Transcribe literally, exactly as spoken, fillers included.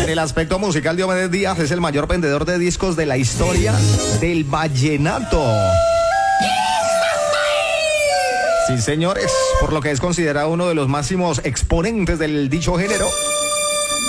En el aspecto musical, Diomedes Díaz es el mayor vendedor de discos de la historia del vallenato. Sí, señores, por lo que es considerado uno de los máximos exponentes del dicho género.